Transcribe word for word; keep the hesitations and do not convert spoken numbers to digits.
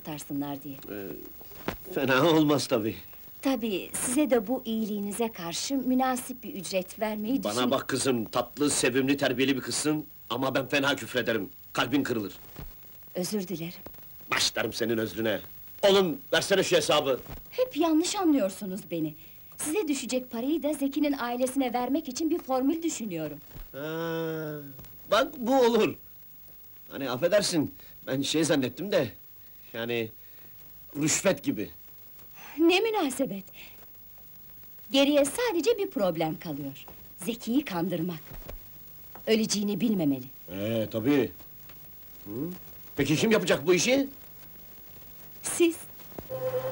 kurtarsınlar diye. Fena olmaz tabii. Tabii, size de bu iyiliğinize karşı münasip bir ücret vermeyi düşün... Bana bak kızım, tatlı, sevimli, terbiyeli bir kızsın... Ama ben fena küfrederim, kalbin kırılır. Özür dilerim. Başlarım senin özrüne! Oğlum, versene şu hesabı! Hep yanlış anlıyorsunuz beni. Size düşecek parayı da Zeki'nin ailesine vermek için bir formül düşünüyorum. Ha, bak bu olur! Hani affedersin, ben şey zannettim de... Yani... Rüşvet gibi. Ne münasebet! Geriye sadece bir problem kalıyor. Zeki'yi kandırmak. Öleceğini bilmemeli. Ee, tabii! Hı? Peki kim yapacak bu işi? Siz!